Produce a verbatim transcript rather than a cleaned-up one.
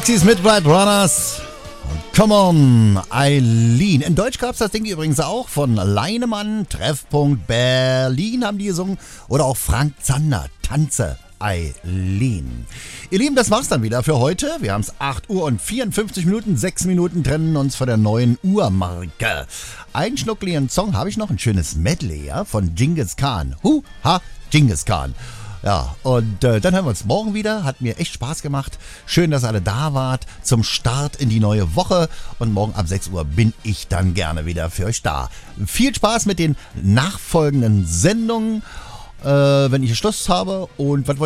Pixies mit White Runners. Come on, Eileen. In Deutsch gab es das Ding übrigens auch von Leinemann, Treffpunkt Berlin haben die gesungen. Oder auch Frank Zander, Tanze, Eileen. Ihr Lieben, das war's dann wieder für heute. Wir haben es acht Uhr und vierundfünfzig Minuten, sechs Minuten trennen uns von der neuen Uhrmarke. Einen schnuckligen Song habe ich noch, ein schönes Medley, ja, von Genghis Khan. Hu, ha, Genghis Khan. Ja, und äh, dann hören wir uns morgen wieder. Hat mir echt Spaß gemacht. Schön, dass ihr alle da wart zum Start in die neue Woche. Und morgen ab sechs Uhr bin ich dann gerne wieder für euch da. Viel Spaß mit den nachfolgenden Sendungen, äh, wenn ich Schluss habe. Und was